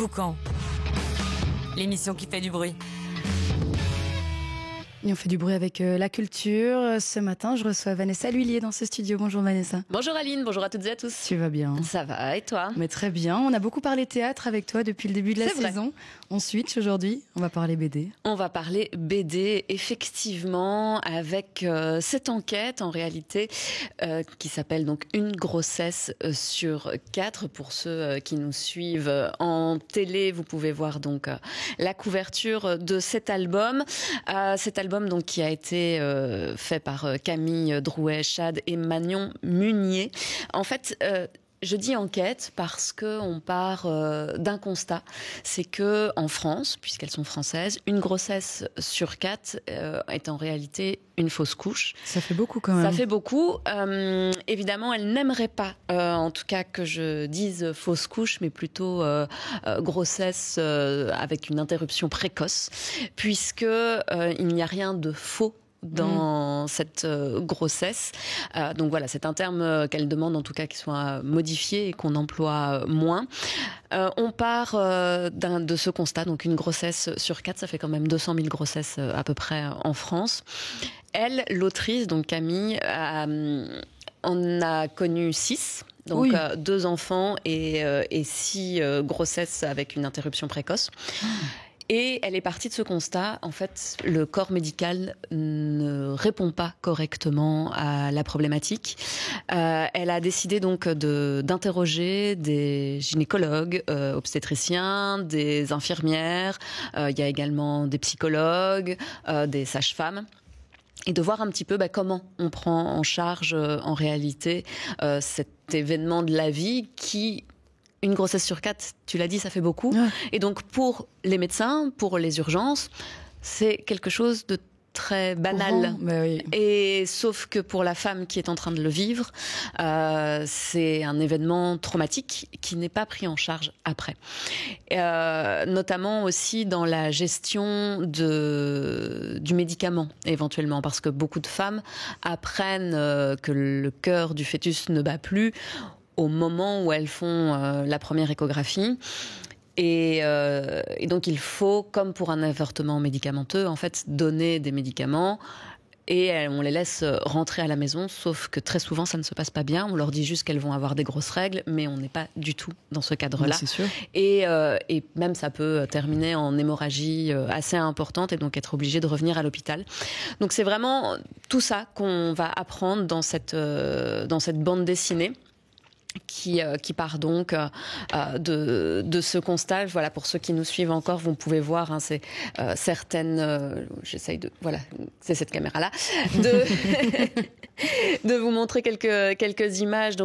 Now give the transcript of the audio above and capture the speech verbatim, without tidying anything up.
Boucan, l'émission qui fait du bruit. Et on fait du bruit avec euh, la culture. Ce matin, je reçois Vanessa Lhuillier dans ce studio. Bonjour Vanessa. Bonjour Aline, bonjour à toutes et à tous. Tu vas bien? Ça va, et toi? Mais très bien. On a beaucoup parlé théâtre avec toi depuis le début de la C'est saison. vrai. On switch aujourd'hui. On va parler B D. On va parler B D, effectivement, avec euh, cette enquête, en réalité, euh, qui s'appelle donc Une grossesse sur quatre. Pour ceux euh, qui nous suivent en télé, vous pouvez voir donc euh, la couverture de cet album. Euh, cet album donc qui a été euh, fait par euh, Camille Drouet-Chade et Magnon Munier. En fait, euh, je dis enquête parce que on part euh, d'un constat, c'est que en France, puisqu'elles sont françaises, une grossesse sur quatre euh, est en réalité une fausse couche. Ça fait beaucoup quand même. Ça fait beaucoup. Euh, évidemment, elle n'aimerait pas, euh, en tout cas, que je dise fausse couche, mais plutôt euh, euh, grossesse euh, avec une interruption précoce, puisque euh, il n'y a rien de faux dans mmh. cette euh, grossesse. Euh, donc voilà, c'est un terme euh, qu'elle demande en tout cas qu'il soit modifié et qu'on emploie moins. Euh, on part euh, d'un, de ce constat, donc une grossesse sur quatre, ça fait quand même deux cent mille grossesses euh, à peu près en France. Elle, l'autrice, donc Camille, euh, en a connu six. Donc oui. euh, deux enfants et, euh, et six euh, grossesses avec une interruption précoce. Mmh. Et elle est partie de ce constat. En fait, le corps médical ne répond pas correctement à la problématique. Euh, elle a décidé donc de, d'interroger des gynécologues, euh, obstétriciens, des infirmières. Euh, il y a également des psychologues, euh, des sages-femmes. Et de voir un petit peu bah, comment on prend en charge euh, en réalité euh, cet événement de la vie qui... Une grossesse sur quatre, tu l'as dit, ça fait beaucoup. Ouais. Et donc, pour les médecins, pour les urgences, c'est quelque chose de très banal. Bah oui. Et sauf que pour la femme qui est en train de le vivre, euh, c'est un événement traumatique qui n'est pas pris en charge après. Euh, notamment aussi dans la gestion de, du médicament, éventuellement, parce que beaucoup de femmes apprennent euh, que le cœur du fœtus ne bat plus au moment où elles font euh, la première échographie. Et, euh, et donc, il faut, comme pour un avortement médicamenteux, en fait, donner des médicaments et on les laisse rentrer à la maison, sauf que très souvent, ça ne se passe pas bien. On leur dit juste qu'elles vont avoir des grosses règles, mais on n'est pas du tout dans ce cadre-là. Oui, c'est sûr. Et, euh, et même, ça peut terminer en hémorragie assez importante et donc être obligé de revenir à l'hôpital. Donc, c'est vraiment tout ça qu'on va apprendre dans cette, euh, dans cette bande dessinée. Qui, euh, qui part donc euh, de, de ce constat. Voilà, pour ceux qui nous suivent encore, vous pouvez voir, hein, c'est euh, certaines. Euh, j'essaye de. Voilà, c'est cette caméra-là. De, de vous montrer quelques, quelques images. Donc,